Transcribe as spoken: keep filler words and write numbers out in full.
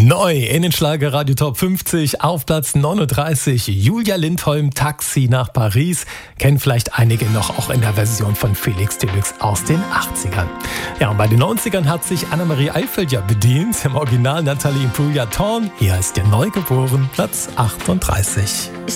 Neu in den Schlager Radio Top fünfzig auf Platz neununddreißig. Julia Lindholm, Taxi nach Paris. Kennen vielleicht einige noch auch in der Version von Felix Deluxe aus den achtzigern. Ja, und bei den neunzigern hat sich Annemarie Eifeld ja bedient. Im Original Nathalie Imbruglia Torn. Hier ist der Neugeboren, Platz achtunddreißig. Ich